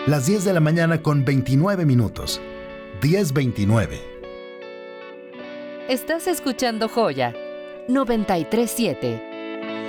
Las 10 de la mañana con 29 minutos. 10:29. Estás escuchando Joya 93.7.